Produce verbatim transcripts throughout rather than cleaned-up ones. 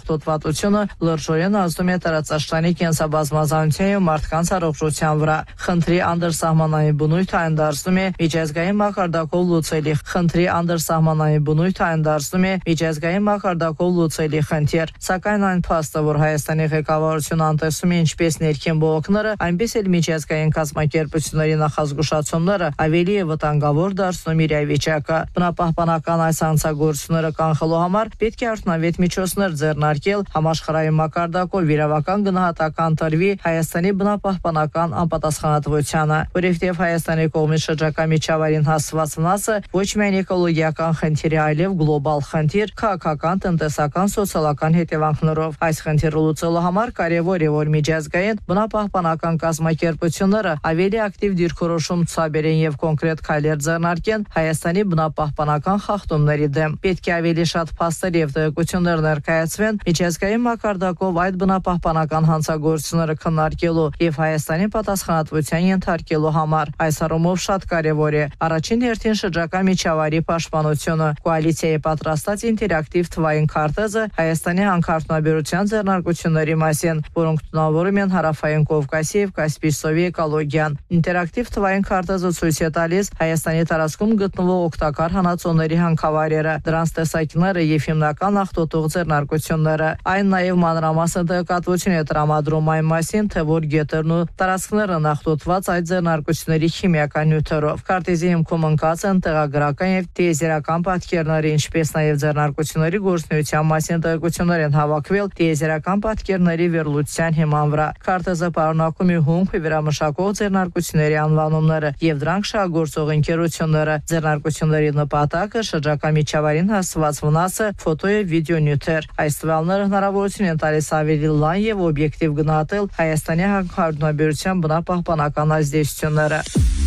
աղտոտվածությունը լրջորեն ազդում է տարածաշրջանի կենսաբազմազանության և մարդկանց առողջության վրա։ Խնդրի անդրսահմանային բնույթը այն դարձնում է միջազգային մակարդակով լուծելի խնդրի անդրսահմանային բնույթը այն դարձնում է միջազգային մակարդակով լուծելի խնդիր։ Սակայն այն փաստը, որ Հայաստանի ղեկավարությունը անտեսում է ինչպես ներքին բողոքները, այնպես էլ միջազգային կազմակերպությունների նախազգուշացումները ավելի է վտանգավոր դարձնում իրավիճակը։ Բնապահպանական այս հանցագործությունները կանխելու համար պետք է արդյունավետ միջոցներ ձեռնարկել համաշխարհային մակարդակով իրավական գնահատական տրվի Հայաստանի բնապահպանական անպատասխանատվությանը, որովհետև Հայաստանի կողմից շրջակա միջավայրին հասցված վնասը ոչ միայն էկոլոգիական խնդիր է, այլև գլոբալ խնդիր, քաղաքական, տնտեսական, սոցիալական հետևանքներով։ Այս խնդիրը լուծելու համար կարևոր է, որ միջազգային բնապահպանական կազմակերպությունները ավելի ակտիվ դիրքորոշում ցուցաբերեն եւ կոնկրետ քայլեր ձեռնարկեն Հայաստանի բնապահպանական խախտումների դեմ։ Պետք է ավելի շատ փաստեր եւ տեղեկություններ ներկայացվեն միջազգային մակարդակով այդ բնապահպանական հանցագործությունները քննարկելու եւ Հայաստանի պատասխանատվության ենթարկելու համար։ Այս առումով շատ կարևոր է առաջին հերթին շրջակա միջավայրի պաշտպանությունը։ Կոալիցիայի պատրաստած ինտերակտիվ թվային քարտեզը Հայաստանի հանքարդյունաբերության ձեռնարկությունների մասին, որոնք տոնավորում են Հարավային Կովկասի եւ Կասպից ծովի էկոլոգիան։ Ինտերակտիվ թվային քարտեզը ցույց է տալիս Հայաստանի տարածքում գտնվող օգտակար հանածոների հանքավայրերը, դրանց տեսակները եւ հիմնական աղտոտող ձեռնարկությունները։ Այն նաեւ մանրամասն տեղեկատվություն է տրամադրում այն մասին, թե որ գետերն ու տարածքները աղտոտված այդ ձեռնարկությունների քիմիական նյութերով։ Քարտեզի հիմքում ընկած են տեղագրական եւ տիեզերական պատկերները, ինչպես նաեւ ձեռնարկությունների գործունեության մասին տեղեկություններ են հավաքվել տիեզերական պատկերների վերլուծության հիման վրա։ Քարտեզը պարունակում է հումք վերամշակող ձեռնարկությունների անվանումները եւ դրանք շահագործող ընկերությունները։ Ձեռնարկությունների նպատակը շրջակա միջավայրին հասցված վնասը ֆոտո եւ վիդեո նյութեր։ Այս տվյալները հնարավորություն են տալիս ավելի լայն եւ օբյեկտիվ գնահատել Հայաստանի հանքարդյունաբերության բնապահպանական ազդեցությունները։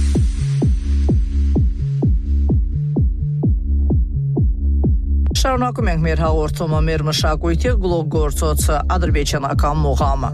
Շարունակում ենք մեր հաղորդումը մեր մշակույթի գլոբգործոցը ադրբեջանական մուղամը։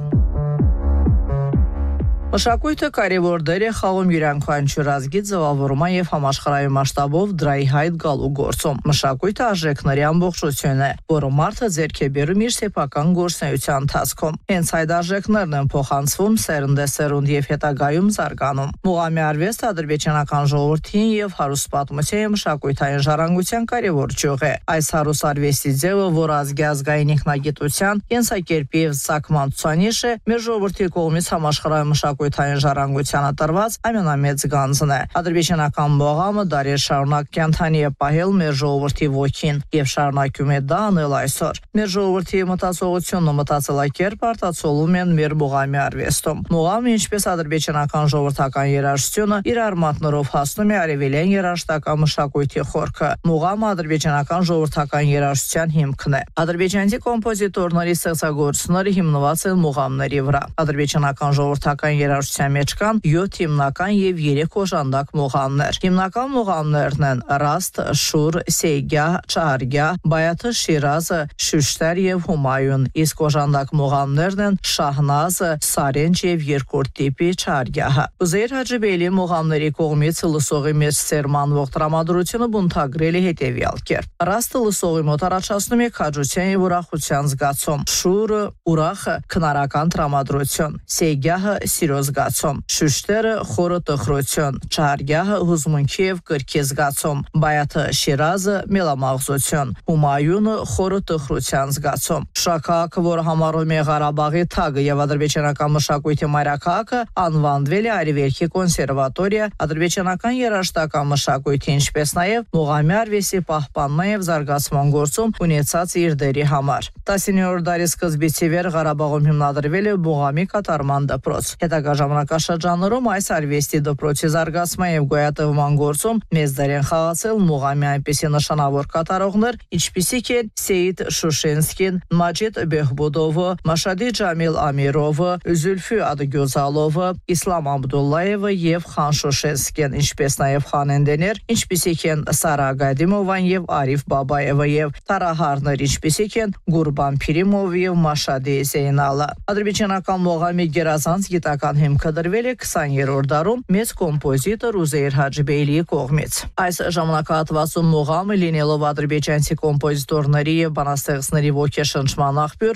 Մշակույթը կարևոր դեր է խաղում յուրաքանչյուր ազգի ձևավորման եւ համաշխարհային մասշտաբով դրայի հայտ գալու գործում։ Մշակույթը արժեքների ամբողջություն է, որը մարդը ձեռք է բերում իր սեփական գործունեության ընթացքում։ Հենց այդ արժեքներն են փոխանցվում սերնդեսերունդ եւ հետագայում զարգանում։ Մուղամի արվեստը ադրբեջանական ժողովրդին եւ հարուստ պատմության եւ մշակութային ժառանգության կարևոր ճյուղ է։ Այս հարուստ արվեստի ձևը, որ ազգի ազգային ինքնագիտության, կենսակերպի եւ ծագման ցուցանիշ է, մեր ժողովրդի կողմից համաշխարհային մշակութային ժառանգությանը տրված ամենամեծ գանձն է։ Ադրբեջանական մուղամը դարեր շարունակ կենդանի է պահել մեր ժողովրդի ոգին եւ շարունակում է դա անել այսօր։ Մեր ժողովրդի մտածողությունն ու մտածելակերպը արտացոլում են մեր մուղամի արվեստում։ Մուղամը, ինչպես ադրբեջանական ժողովրդական երաժշտությունը, իր արմատներով հասնում է արևելյան երաժշտական մշակույթի խորքը։ Մուղամը ադրբեջանական ժողովրդական երաժշտության հիմքն է։ Ադրբեջանցի կոմպոզիտորների ստեղծագործությունները հիմնված են մուղամների վրա։ Ադրբեջանական ժողովրդական երաժշտության մեջ կան յոթ հիմնական եւ երեք օժանդակ մուղամներ։ Հիմնական մուղամներն են Ռաստ, Շուր, Սեյգահ, Չահարգահ, Բայաթը, Շիրազը, Շուշտար եւ Հումայուն։ Իսկ օժանդակ մուղամներն են Շահնազը, Սարենջ եւ երկրորդ տիպի Չահարգահը։ Ուզեյր Հաջիբեյլի մուղամների կողմից լսողի մեջ սերմանվող տրամադրությունը բնութագրել է հետեւյալ կերպ։ Ռաստը լսողի մոտ առաջացնում է քաջության եւ ուրախության զգացում։ Շուրը ուրախ քնարական տրամադրություն։ Սեյգահը սիրո զգացում, Շուշտերը խորը տխրություն, Չահարգահը հուզմունքի եւ կրքի զգացում, Բայաթը Շիրազը մելամաղձություն, Հումայունը խորը տխրության զգացում։ Շաքաղը, որը համարվում է Ղարաբաղի թագը եւ ադրբեջանական մշակույթի մայրաքաղաքը, անվանվել է Արևելքի կոնսերվատորիա ադրբեջանական երաժշտական մշակույթի, ինչպես նաեւ մուղամի արվեստի պահպանման եւ զարգացման գործում ունեցած իր դերի համար։ տասնյոթերորդ դարի սկզբից ի վեր Ղարաբաղում հիմնադրվել է մուղամի կատարման դպրոց։ Հետագա ժամանակաշրջաններում այս արվեստի դպրոցի զարգացման եւ գոյատևման գործում մեծ դեր են խաղացել մուղամի այնպիսի նշանավոր կատարողներ, ինչպիսիք են Սեյիդ Շուշենսկին, Մաջիդ Բեհբուդովը, Մաշադի Ջամիլ Ամիրովը, Զուլֆի Ադգյուզալովը, Իսլամ Աբդուլլայևը եւ Խան Շուշենսկին, ինչպես նաեւ խանենդեներ, ինչպիսիք են Սարա Գադիմովան եւ Արիֆ Բաբաևը եւ տարահարներ, ինչպիսիք են Գուրբան Փիրիմովը եւ Մաշադի Զեյնալը։ Ադրբեջանական մուղամի գերազանց գիտական հիմքը դրվել է քսաներորդ դարում մեծ կոմպոզիտոր Ուզեյր Հաջիբեյլիի կողմից։ Այս ժամանակահատվածում մուղամը լինելով ադրբեջանցի կոմպոզիտորների եւ բանաստեղծների ոգեշնչման աղբյուր,